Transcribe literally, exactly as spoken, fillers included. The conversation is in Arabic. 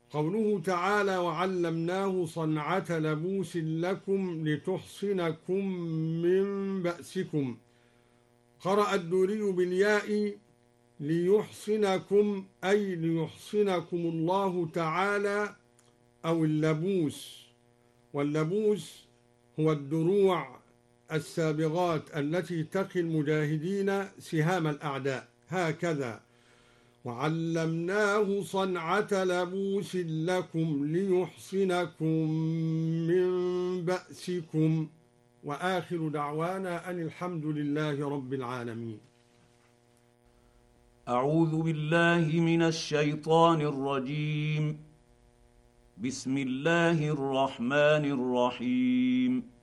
قوله تعالى: وعلمناه صنعة لبوس لكم لتحصنكم من بأسكم. قرأ الدوري بالياء ليحصنكم، أي ليحصنكم الله تعالى، أو اللبوس. واللبوس هو الدروع السابغات التي تقي المجاهدين سهام الأعداء. هكذا: وعلمناه صنعة لبوس لكم ليحصنكم من بأسكم. وآخر دعوانا أن الحمد لله رب العالمين. اعوذ بالله من الشيطان الرجيم. بسم الله الرحمن الرحيم.